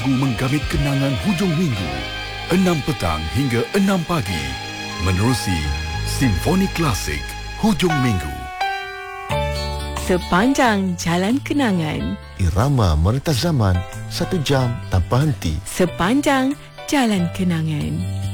lagu menggamit kenangan hujung minggu 6 petang hingga 6 pagi menerusi Simfoni Klasik Hujung Minggu. Sepanjang jalan kenangan, irama meretas zaman 1 jam tanpa henti. sepanjang jalan kenangan.